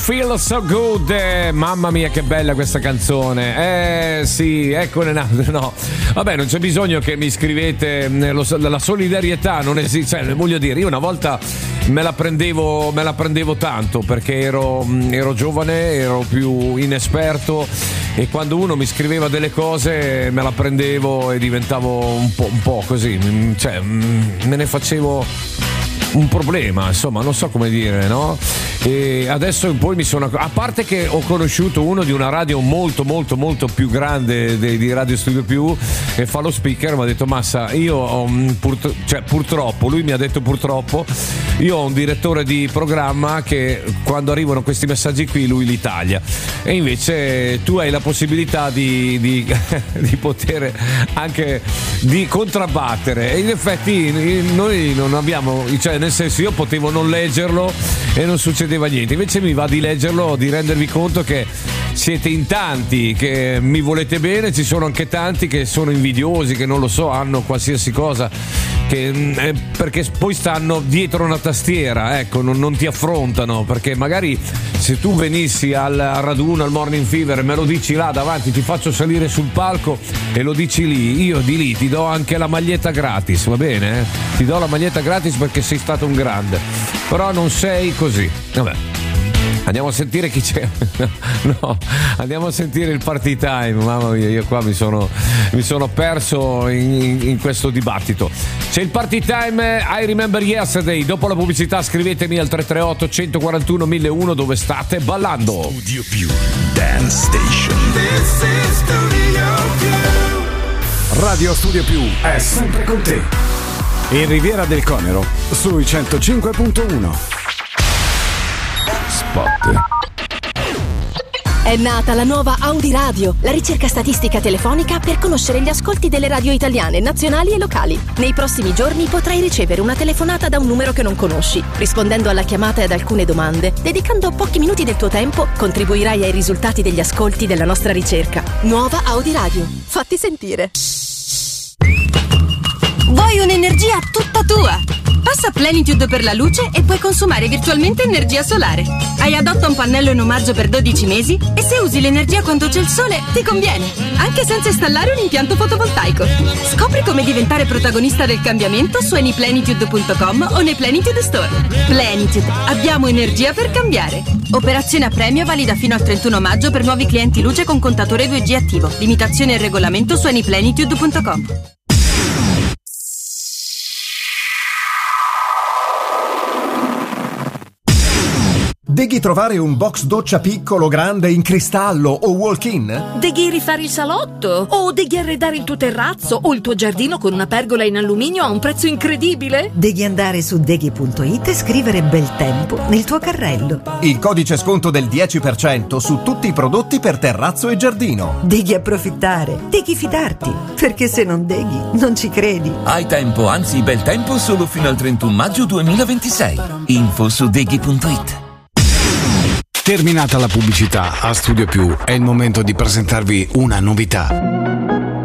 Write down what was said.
Feel So Good, mamma mia che bella questa canzone. Sì, eccone. No, vabbè, non c'è bisogno che mi scrivete, la solidarietà non esiste, cioè, voglio dire, io una volta me la prendevo tanto perché ero giovane, ero più inesperto, e quando uno mi scriveva delle cose me la prendevo e diventavo un po' così, cioè me ne facevo un problema, insomma, non so come dire, no? E adesso in poi a parte che ho conosciuto uno di una radio molto molto molto più grande di Radio Studio Più, che fa lo speaker, mi ha detto: Massa, io ho purtroppo, lui mi ha detto purtroppo, io ho un direttore di programma che quando arrivano questi messaggi qui lui li taglia, e invece tu hai la possibilità di poter anche di contrabbattere, e in effetti noi non abbiamo, cioè nel senso, io potevo non leggerlo e non succedeva niente, invece mi va di leggerlo, di rendervi conto che siete in tanti che mi volete bene, ci sono anche tanti che sono invidiosi, che non lo so, hanno qualsiasi cosa, perché poi stanno dietro una tastiera, ecco, non ti affrontano, perché magari se tu venissi al raduno, al Morning Fever, me lo dici là davanti, ti faccio salire sul palco e lo dici lì, io di lì ti do anche la maglietta gratis, va bene? Ti do la maglietta gratis perché sei stato un grande, però non sei così. Vabbè, andiamo a sentire chi c'è. No, andiamo a sentire il party time. Mamma mia, io qua mi sono perso in questo dibattito. C'è il party time, I Remember Yesterday. Dopo la pubblicità scrivetemi al 338 141 1001 dove state ballando. Studio Più Dance Station. This is Studio Più. Radio Studio Più è sempre con te. In Riviera del Conero sui 105.1. Spot. È nata la nuova Audi Radio, la ricerca statistica telefonica per conoscere gli ascolti delle radio italiane, nazionali e locali. Nei prossimi giorni potrai ricevere una telefonata da un numero che non conosci. Rispondendo alla chiamata e ad alcune domande, dedicando pochi minuti del tuo tempo, contribuirai ai risultati degli ascolti della nostra ricerca. Nuova Audi Radio. Fatti sentire. Vuoi un'energia tutta tua? Passa a Plenitude per la luce e puoi consumare virtualmente energia solare. Hai adotta un pannello in omaggio per 12 mesi e se usi l'energia quando c'è il sole ti conviene, anche senza installare un impianto fotovoltaico. Scopri come diventare protagonista del cambiamento su anyplenitude.com o nei Plenitude Store. Plenitude, abbiamo energia per cambiare. Operazione a premio valida fino al 31 maggio per nuovi clienti luce con contatore 2G attivo. Limitazioni e regolamento su anyplenitude.com. Devi trovare un box doccia piccolo, grande, in cristallo o walk-in? Devi rifare il salotto? O devi arredare il tuo terrazzo o il tuo giardino con una pergola in alluminio a un prezzo incredibile? Devi andare su deghi.it e scrivere bel tempo nel tuo carrello. Il codice sconto del 10% su tutti i prodotti per terrazzo e giardino. Devi approfittare, devi fidarti, perché se non deghi non ci credi. Hai tempo, anzi bel tempo, solo fino al 31 maggio 2026. Info su deghi.it. Terminata la pubblicità, a Studio Più è il momento di presentarvi una novità.